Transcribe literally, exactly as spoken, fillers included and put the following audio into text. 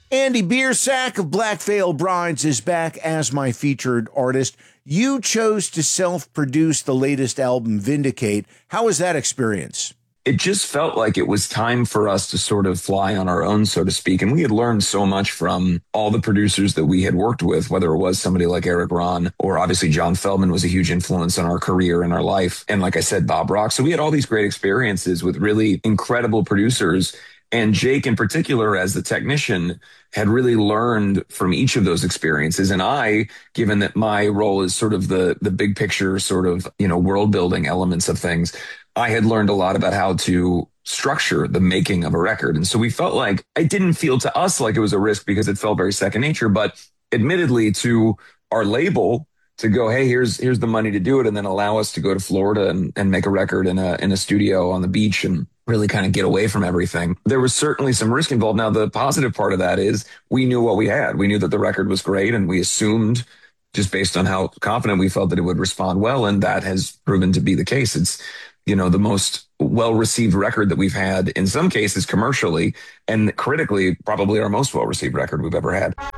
Andy Biersack of Black Veil Brides is back as my featured artist. You chose to self-produce the latest album, Vindicate. How was that experience? It just felt like it was time for us to sort of fly on our own, so to speak. And we had learned so much from all the producers that we had worked with, whether it was somebody like Eric Ron or obviously John Feldman was a huge influence on our career and our life. And like I said, Bob Rock. So we had all these great experiences with really incredible producers. And Jake in particular, as the technician, had really learned from each of those experiences. And I, given that my role is sort of the the big picture, sort of, you know, world building elements of things, I had learned a lot about how to structure the making of a record. And so we felt like it didn't feel to us like it was a risk because it felt very second nature, but admittedly to our label to go, hey, here's here's the money to do it, and then allow us to go to Florida and, and make a record in a in a studio on the beach and really kind of get away from everything. There was certainly some risk involved. Now, the positive part of that is we knew what we had. We knew that the record was great, and we assumed, just based on how confident we felt, that it would respond well, and that has proven to be the case. It's, you know, the most well-received record that we've had, in some cases commercially, and critically, probably our most well-received record we've ever had.